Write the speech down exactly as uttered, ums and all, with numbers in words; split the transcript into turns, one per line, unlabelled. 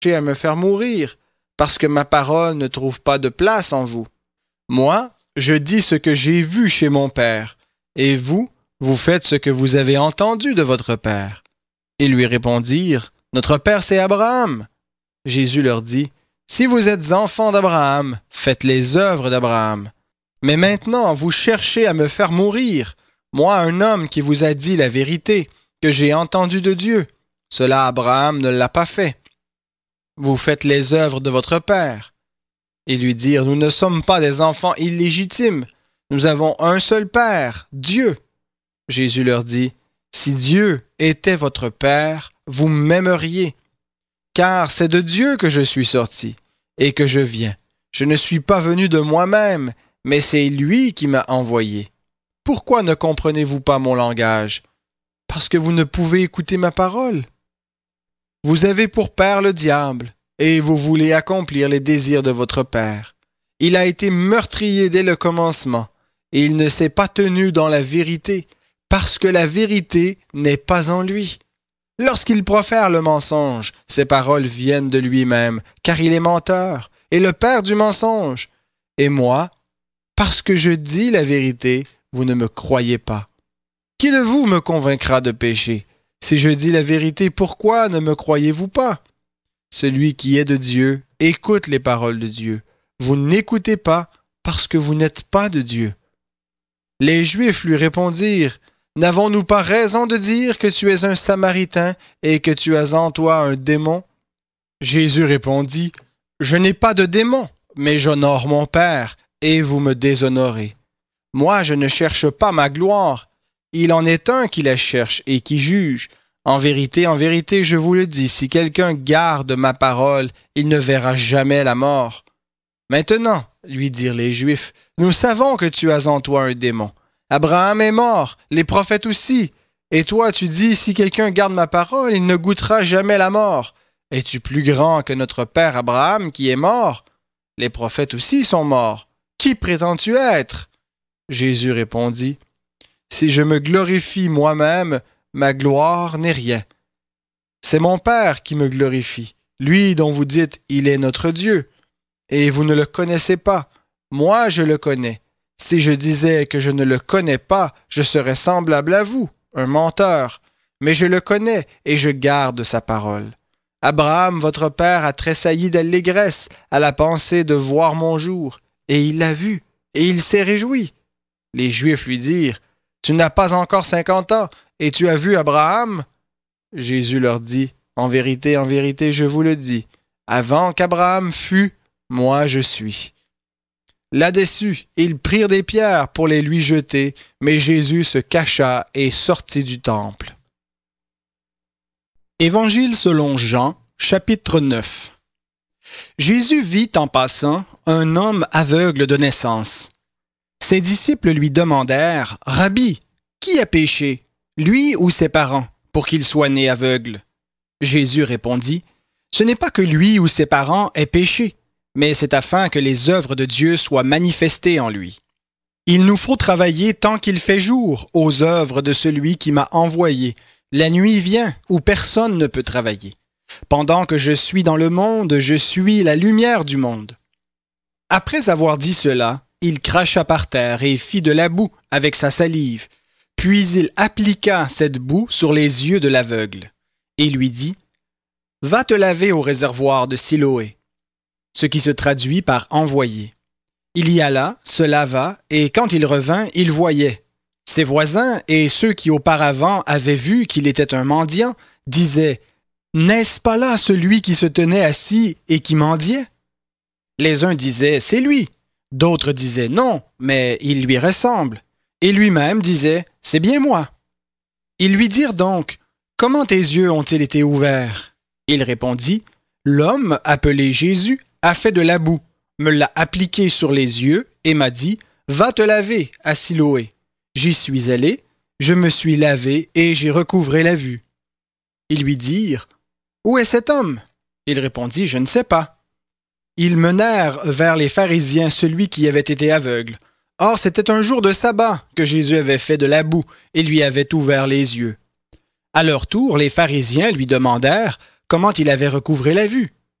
à me faire mourir, parce que ma parole ne trouve pas de place en vous. Moi, je dis ce que j'ai vu chez mon Père, et vous, vous faites ce que vous avez entendu de votre Père. » Ils lui répondirent, « Notre Père, c'est Abraham. » Jésus leur dit, « Si vous êtes enfants d'Abraham, faites les œuvres d'Abraham. Mais maintenant, vous cherchez à me faire mourir, moi, un homme qui vous a dit la vérité, que j'ai entendu de Dieu. Cela, Abraham ne l'a pas fait. Vous faites les œuvres de votre Père. » Ils lui dirent, « Nous ne sommes pas des enfants illégitimes. Nous avons un seul Père, Dieu. » Jésus leur dit, « Si Dieu était votre Père, vous m'aimeriez. Car c'est de Dieu que je suis sorti et que je viens. Je ne suis pas venu de moi-même, mais c'est lui qui m'a envoyé. Pourquoi ne comprenez-vous pas mon langage? Parce que vous ne pouvez écouter ma parole. Vous avez pour père le diable, et vous voulez accomplir les désirs de votre père. Il a été meurtrier dès le commencement, et il ne s'est pas tenu dans la vérité, parce que la vérité n'est pas en lui. Lorsqu'il profère le mensonge, ses paroles viennent de lui-même, car il est menteur, et le père du mensonge. Et moi, parce que je dis la vérité, vous ne me croyez pas. Qui de vous me convaincra de péché? Si je dis la vérité, pourquoi ne me croyez-vous pas? Celui qui est de Dieu écoute les paroles de Dieu. Vous n'écoutez pas parce que vous n'êtes pas de Dieu. » Les Juifs lui répondirent, « N'avons-nous pas raison de dire que tu es un Samaritain et que tu as en toi un démon? » Jésus répondit, « Je n'ai pas de démon, mais j'honore mon Père, et vous me déshonorez. Moi, je ne cherche pas ma gloire. Il en est un qui la cherche et qui juge. En vérité, en vérité, je vous le dis, si quelqu'un garde ma parole, il ne verra jamais la mort. » Maintenant, lui dirent les Juifs, « Nous savons que tu as en toi un démon. Abraham est mort, les prophètes aussi. Et toi, tu dis, si quelqu'un garde ma parole, il ne goûtera jamais la mort. Es-tu plus grand que notre père Abraham qui est mort? Les prophètes aussi sont morts. Qui prétends-tu être? » Jésus répondit, « Si je me glorifie moi-même, ma gloire n'est rien. C'est mon Père qui me glorifie, lui dont vous dites, il est notre Dieu. Et vous ne le connaissez pas. Moi, je le connais. Si je disais que je ne le connais pas, je serais semblable à vous, un menteur. Mais je le connais et je garde sa parole. Abraham, votre père, a tressailli d'allégresse à la pensée de voir mon jour. Et il l'a vu, et il s'est réjoui. » Les Juifs lui dirent, « Tu n'as pas encore cinquante ans, et tu as vu Abraham? » Jésus leur dit, « En vérité, en vérité, je vous le dis, avant qu'Abraham fût, moi je suis. » Là-dessus, ils prirent des pierres pour les lui jeter, mais Jésus se cacha et sortit du temple. Évangile selon Jean, chapitre neuf. Jésus vit en passant un homme aveugle de naissance. Ses disciples lui demandèrent, « Rabbi, qui a péché, lui ou ses parents, pour qu'il soit né aveugle? » Jésus répondit, « Ce n'est pas que lui ou ses parents aient péché, mais c'est afin que les œuvres de Dieu soient manifestées en lui. Il nous faut travailler tant qu'il fait jour aux œuvres de celui qui m'a envoyé. La nuit vient où personne ne peut travailler. Pendant que je suis dans le monde, je suis la lumière du monde. » Après avoir dit cela, il cracha par terre et fit de la boue avec sa salive. Puis il appliqua cette boue sur les yeux de l'aveugle et lui dit, « Va te laver au réservoir de Siloé », ce qui se traduit par « envoyer ». Il y alla, se lava, et quand il revint, il voyait. Ses voisins et ceux qui auparavant avaient vu qu'il était un mendiant disaient, « N'est-ce pas là celui qui se tenait assis et qui mendiait? » Les uns disaient, « C'est lui ». D'autres disaient, « Non, mais il lui ressemble. » Et lui-même disait, « C'est bien moi. » Ils lui dirent donc, « Comment tes yeux ont-ils été ouverts? » Il répondit, « L'homme appelé Jésus a fait de la boue, me l'a appliqué sur les yeux et m'a dit, « Va te laver à Siloé. » J'y suis allé, je me suis lavé et j'ai recouvré la vue. Ils lui dirent, « Où est cet homme? » Il répondit, « Je ne sais pas. » Ils menèrent vers les pharisiens celui qui avait été aveugle. Or, c'était un jour de sabbat que Jésus avait fait de la boue et lui avait ouvert les yeux. À leur tour, les pharisiens lui demandèrent comment il avait recouvré la vue.